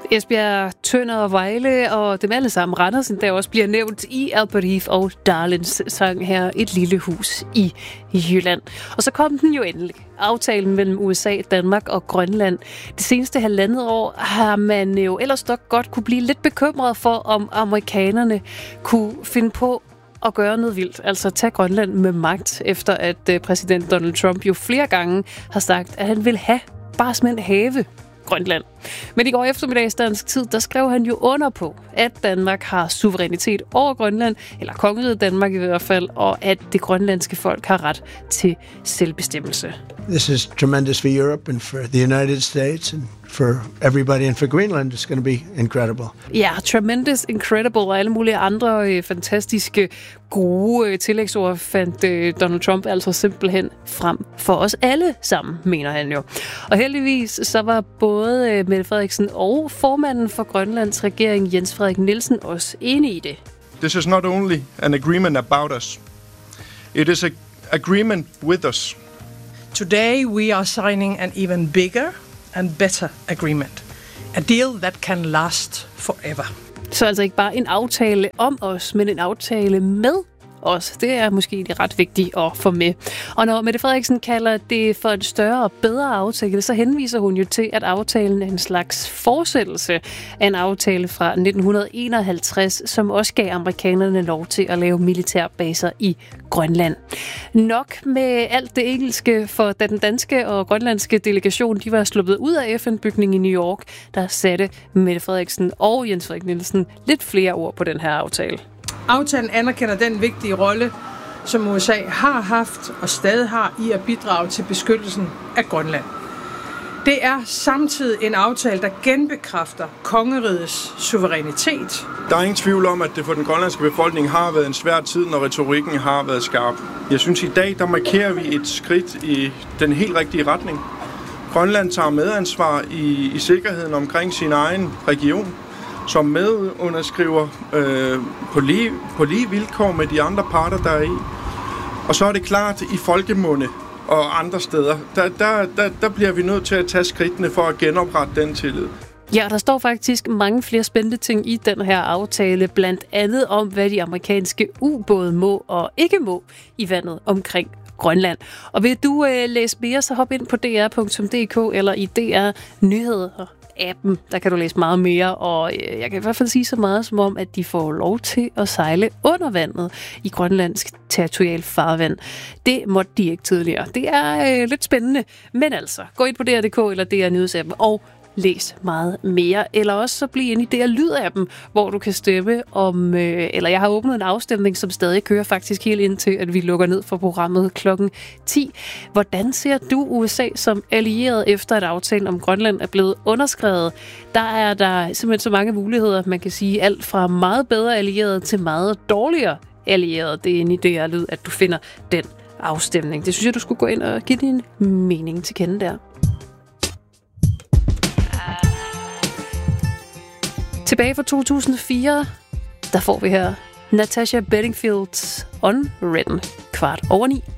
Esbjerg, Tønder og Vejle og dem alle sammen, Randersen, der også bliver nævnt i Albert Heath og Darlens sang her, Et lille hus i Jylland. Og så kom den jo endelig. Aftalen mellem USA, Danmark og Grønland. Det seneste 1,5 år har man jo ellers nok godt kunne blive lidt bekymret for, om amerikanerne kunne finde på at gøre noget vildt, altså tage Grønland med magt, efter at præsident Donald Trump jo flere gange har sagt, at han vil bare have Grønland. Men i går eftermiddags dansk tid, der skrev han jo under på, at Danmark har suverænitet over Grønland, eller kongeriget Danmark i hvert fald, og at det grønlandske folk har ret til selvbestemmelse. This is tremendous for Europe and for the United States and for everybody, and for Greenland it's going to be incredible. Ja, tremendous, incredible og alle mulige andre fantastiske, gode tillægsord fandt Donald Trump altså simpelthen frem for os alle sammen, mener han jo. Og heldigvis så var både Mette Frederiksen og formanden for Grønlands regering, Jens Frederik Nielsen, også enige i det. This is not only an agreement about us. It is an agreement with us. Today we are signing an even bigger and better agreement. A deal that can last forever. Så altså ikke bare en aftale om os, men en aftale med os. Det er måske det ret vigtigt at få med. Og når Mette Frederiksen kalder det for en større og bedre aftale, så henviser hun jo til, at aftalen er en slags fortsættelse af en aftale fra 1951, som også gav amerikanerne lov til at lave militærbaser i Grønland. Nok med alt det engelske, for da den danske og grønlandske delegation de var sluppet ud af FN-bygningen i New York, der satte Mette Frederiksen og Jens Frederik Nielsen lidt flere ord på den her aftale. Aftalen anerkender den vigtige rolle, som USA har haft og stadig har i at bidrage til beskyttelsen af Grønland. Det er samtidig en aftale, der genbekræfter kongerigets suverænitet. Der er ingen tvivl om, at det for den grønlandske befolkning har været en svær tid, når retorikken har været skarp. Jeg synes, i dag der markerer vi et skridt i den helt rigtige retning. Grønland tager medansvar i sikkerheden omkring sin egen region, som medunderskriver på lige vilkår med de andre parter, der er i. Og så er det klart, i folkemunde og andre steder, der bliver vi nødt til at tage skridtene for at genoprette den tillid. Ja, der står faktisk mange flere spændende ting i den her aftale, blandt andet om, hvad de amerikanske ubåde må og ikke må i vandet omkring Grønland. Og vil du læse mere, så hop ind på dr.dk eller i DR Nyheder appen, der kan du læse meget mere, og jeg kan i hvert fald sige så meget som om, at de får lov til at sejle under vandet i grønlandsk territorial farvand. Det måtte de ikke tidligere. Det er lidt spændende, men altså, gå ind på DR.dk eller DR Nyhedsappen og læs meget mere, eller også så bliv inde i DR Lyd-appen, hvor du kan stemme om, eller jeg har åbnet en afstemning, som stadig kører faktisk helt indtil, at vi lukker ned for programmet klokken 10. Hvordan ser du USA som allieret efter, at aftalen om Grønland er blevet underskrevet? Der er der simpelthen så mange muligheder, man kan sige alt fra meget bedre allieret til meget dårligere allieret. Det er inde i DR Lyd, at du finder den afstemning. Det synes jeg, du skulle gå ind og give din mening til kende der. Tilbage fra 2004, der får vi her Natasha Bedingfields Unwritten 8:15.